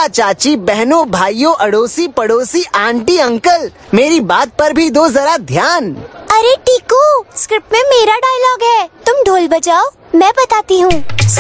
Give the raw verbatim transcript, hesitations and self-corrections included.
चाचा चाची, बहनों भाइयों, अड़ोसी पड़ोसी, आंटी अंकल, मेरी बात पर भी दो जरा ध्यान। अरे टीकू, स्क्रिप्ट में मेरा डायलॉग है, तुम ढोल बजाओ, मैं बताती हूँ।